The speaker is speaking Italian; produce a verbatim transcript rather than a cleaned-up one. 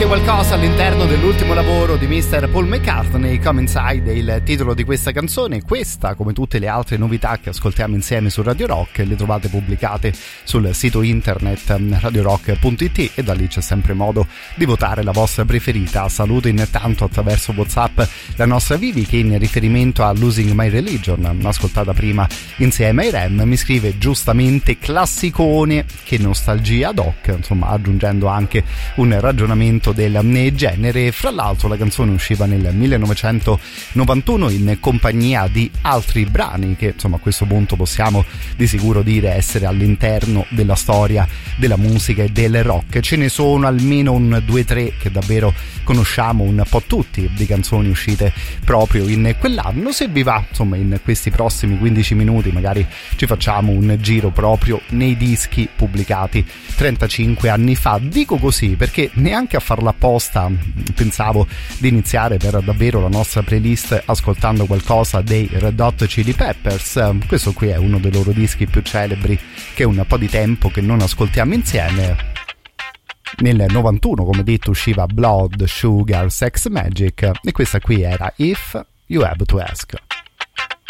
Senti qualcosa all'interno dell'ultimo lavoro di mister Paul McCartney, Come Inside è il titolo di questa canzone. Questa, come tutte le altre novità che ascoltiamo insieme su Radio Rock, le trovate pubblicate sul sito internet radio rock punto it e da lì c'è sempre modo di votare la vostra preferita. Saluto intanto attraverso WhatsApp la nostra Vivi che in riferimento a Losing My Religion, ascoltata prima insieme ai Rem, mi scrive giustamente classicone, che nostalgia ad hoc, insomma aggiungendo anche un ragionamento del genere. Fra l'altro la canzone usciva nel millenovecentonovantuno in compagnia di altri brani che insomma a questo punto possiamo di sicuro dire essere all'interno della storia della musica e del rock. Ce ne sono almeno un due tre che davvero conosciamo un po' tutti di canzoni uscite proprio in quell'anno. Se vi va, insomma, in questi prossimi quindici minuti magari ci facciamo un giro proprio nei dischi pubblicati trentacinque anni fa. Dico così perché neanche a farla apposta pensavo di iniziare per davvero la nostra playlist ascoltando qualcosa dei Red Hot Chili Peppers. Questo qui è uno dei loro dischi più celebri che è un po' di tempo che non ascoltiamo insieme. Nel novantuno, come detto, usciva Blood, Sugar, Sex Magic e questa qui era If You Have to Ask.